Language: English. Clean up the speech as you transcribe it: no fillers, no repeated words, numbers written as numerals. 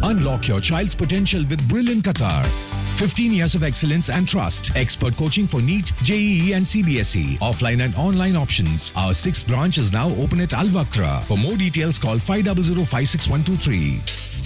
Unlock your child's potential with Brilliant Qatar. 15 years of excellence and trust. Expert coaching for NEET, JEE and CBSE. Offline and online options. Our 6th branch is now open at Al Wakra. For more details, call 500 56123.